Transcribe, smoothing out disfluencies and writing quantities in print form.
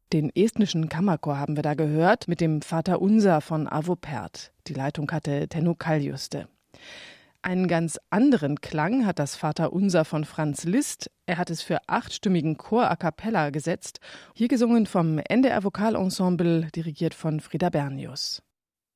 Den estnischen Kammerchor haben wir da gehört mit dem Vaterunser von Arvo Pärt. Die Leitung hatte Tenno Kaljuste. Einen ganz anderen Klang hat das Vaterunser von Franz Liszt. Er hat es für 8-stimmigen Chor a cappella gesetzt, hier gesungen vom NDR Vokalensemble, dirigiert von Frieda Bernius.